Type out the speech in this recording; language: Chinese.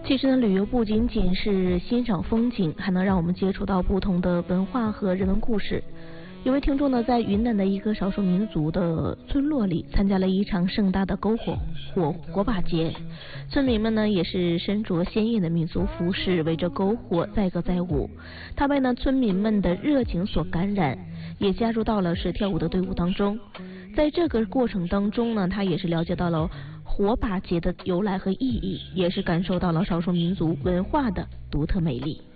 其实呢，旅游不仅仅是欣赏风景，还能让我们接触到不同的文化和人文故事。有位听众呢，在云南的一个少数民族的村落里参加了一场盛大的篝火把节，村民们呢也是身着鲜艳的民族服饰，围着篝火载歌载舞。他被村民们的热情所感染，也加入到了跳舞的队伍当中。在这个过程当中呢，他也是了解到了火把节的由来和意义，也是感受到了少数民族文化的独特魅力。